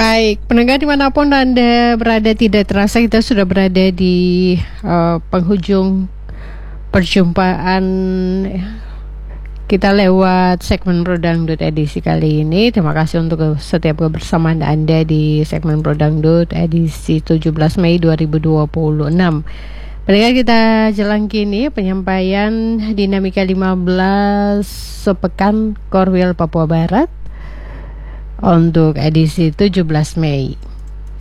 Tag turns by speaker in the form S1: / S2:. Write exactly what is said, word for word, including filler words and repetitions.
S1: Baik, pendengar dimanapun Anda berada, tidak terasa kita sudah berada di uh, penghujung perjumpaan kita lewat segmen Bro Dangdut edisi kali ini. Terima kasih untuk setiap kebersamaan Anda di segmen Bro Dangdut edisi tujuh belas Mei dua ribu dua puluh enam. Pendengar, kita jelang kini penyampaian Dinamika lima belas Sepekan Korwil Papua Barat untuk edisi tujuh belas Mei.